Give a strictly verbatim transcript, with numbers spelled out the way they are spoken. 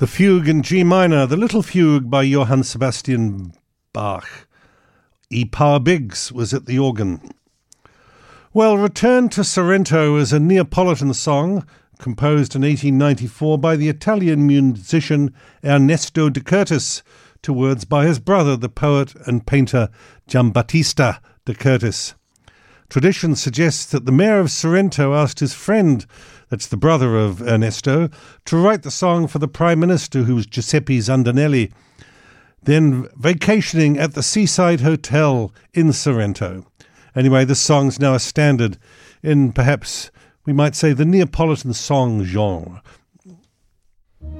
The Fugue in G minor, the Little Fugue by Johann Sebastian Bach. E. Power Biggs was at the organ. Well, Return to Sorrento is a Neapolitan song composed in eighteen ninety-four by the Italian musician Ernesto de Curtis to words by his brother, the poet and painter Giambattista de Curtis. Tradition suggests that the mayor of Sorrento asked his friend, that's the brother of Ernesto, to write the song for the prime minister, who was Giuseppe Zandonelli, then vacationing at the Seaside Hotel in Sorrento. Anyway, this song's now a standard in, perhaps, we might say, the Neapolitan song genre.